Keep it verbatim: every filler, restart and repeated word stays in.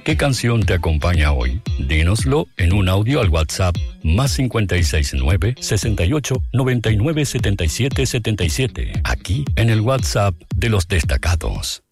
¿Qué canción te acompaña hoy? Dínoslo en un audio al WhatsApp más cinco seis nueve, sesenta y ocho, noventa y nueve, setenta y siete, setenta y siete. Aquí en el WhatsApp de los destacados.